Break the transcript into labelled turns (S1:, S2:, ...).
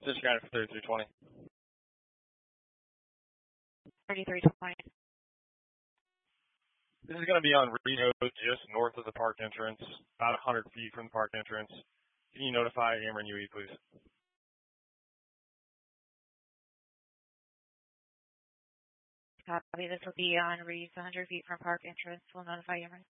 S1: Just got it for 3320.
S2: 3320.
S1: This is going to be on Reno, just north of the park entrance, about 100 feet from the park entrance. Can you notify Ameren UE, please?
S2: Copy. This will be on Reese, 100 feet from park entrance. We'll notify Ameren.